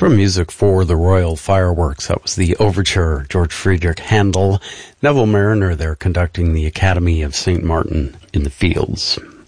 From Music for the Royal Fireworks, that was the overture, George Friedrich Handel, Neville Marriner there conducting the Academy of St. Martin in the Fields.